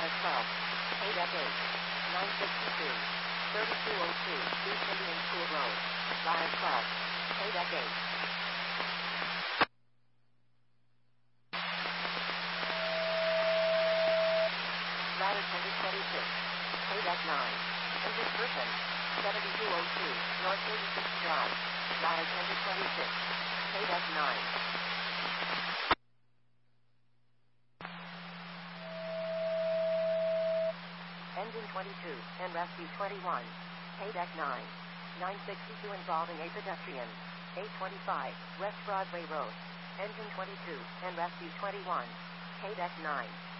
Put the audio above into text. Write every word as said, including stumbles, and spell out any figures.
via twelve. K deck eight. nine sixty-two. thirty-two oh two. East Indian School Road. Via twelve. K deck eight. Ladder twenty-six. K deck nine. Engine person. seventy-two oh two. North thirty-sixth Drive. Ladder twenty-six. K deck nine. Engine twenty-two, and rescue twenty-one. K deck nine. nine sixty-two involving a pedestrian. eight twenty-five, West Broadway Road. Engine twenty-two, and rescue twenty-one. K deck nine.